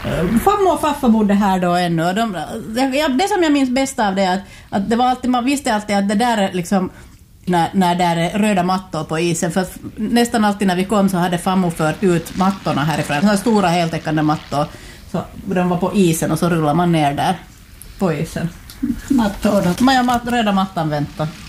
Fammo och Faffa bodde här då ännu. Och det som jag minns bäst av det är att det var alltid, man visste alltid att det där är liksom när det är röda mattor på isen. För nästan alltid när vi kom så hade Fammo fört ut mattorna härifrån. Så stora heltäckande mattor. Så de var på isen och så rullar man ner där på isen. Mattor då? Röda mattan väntar.